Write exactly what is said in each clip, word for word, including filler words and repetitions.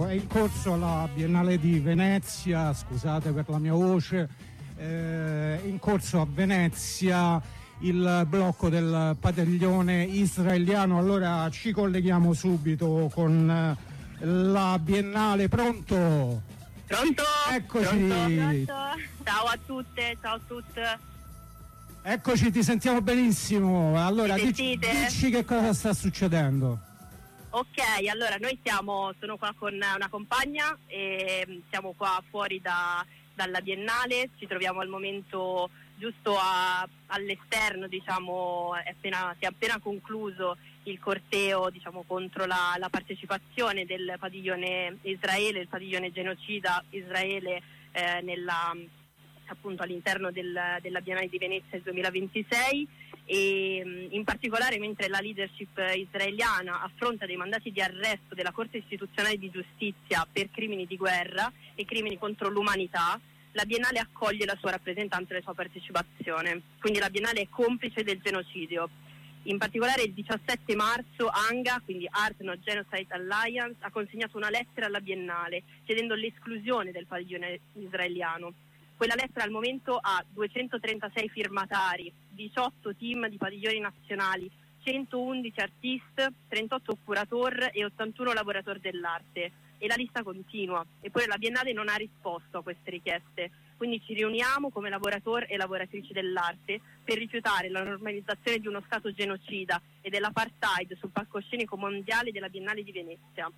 è in corso la Biennale di Venezia, scusate per la mia voce, eh, è in corso a Venezia il blocco del padiglione israeliano. Allora ci colleghiamo subito con la Biennale. Pronto? Pronto? Eccoci. Pronto? Ciao a tutte, ciao a tutte. Eccoci, ti sentiamo benissimo. Allora dici, dici che cosa sta succedendo. Ok, allora noi siamo, sono qua con una compagna e siamo qua fuori da, dalla Biennale, ci troviamo al momento giusto a, all'esterno, diciamo, è appena, si è appena concluso il corteo, diciamo, contro la, la partecipazione del padiglione Israele, il padiglione genocida Israele eh, nella, appunto all'interno del, della Biennale di Venezia del duemilaventisei. E in particolare mentre la leadership israeliana affronta dei mandati di arresto della Corte istituzionale di giustizia per crimini di guerra e crimini contro l'umanità, la Biennale accoglie la sua rappresentanza e la sua partecipazione. Quindi la Biennale è complice del genocidio. In particolare il diciassette marzo ANGA, quindi Art No Genocide Alliance, ha consegnato una lettera alla Biennale chiedendo l'esclusione del padiglione israeliano. Quella lettera al momento ha duecentotrentasei firmatari, diciotto team di padiglioni nazionali, centoundici artisti, trentotto curator e ottantuno lavoratori dell'arte. E la lista continua. Eppure la Biennale non ha risposto a queste richieste. Quindi ci riuniamo come lavoratori e lavoratrici dell'arte per rifiutare la normalizzazione di uno Stato genocida e dell'apartheid sul palcoscenico mondiale della Biennale di Venezia.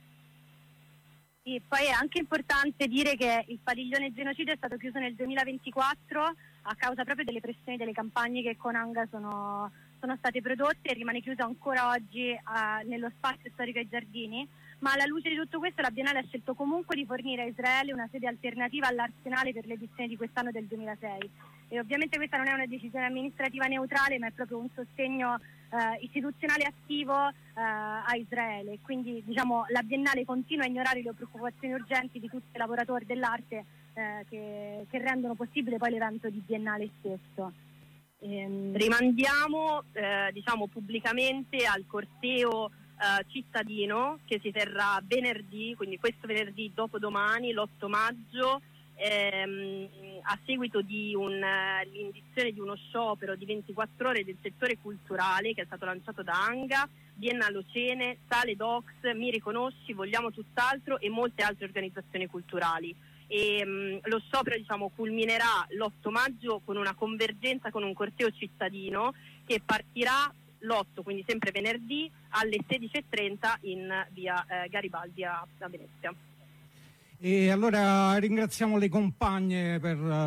Sì, poi è anche importante dire che il padiglione genocidio è stato chiuso nel duemilaventiquattro a causa proprio delle pressioni delle campagne che con ANGA sono, sono state prodotte e rimane chiuso ancora oggi uh, nello spazio storico ai Giardini, ma alla luce di tutto questo la Biennale ha scelto comunque di fornire a Israele una sede alternativa all'Arsenale per l'edizione di quest'anno del duemilasei. E ovviamente questa non è una decisione amministrativa neutrale, ma è proprio un sostegno eh, istituzionale attivo eh, a Israele. Quindi diciamo la Biennale continua a ignorare le preoccupazioni urgenti di tutti i lavoratori dell'arte eh, che, che rendono possibile poi l'evento di Biennale stesso. Ehm... Rimandiamo eh, diciamo pubblicamente al corteo Uh, cittadino che si terrà venerdì, quindi questo venerdì dopodomani, l'otto maggio, ehm, a seguito di un, uh, l'indizione di uno sciopero di ventiquattro ore del settore culturale che è stato lanciato da ANGA, Biennale Ocene, Sale Docs, Mi Riconosci, Vogliamo Tutt'altro e molte altre organizzazioni culturali. E, um, lo sciopero diciamo culminerà l'otto maggio con una convergenza con un corteo cittadino che partirà l'otto, quindi sempre venerdì, alle sedici e trenta in via eh, Garibaldi a, a Venezia. E allora ringraziamo le compagne per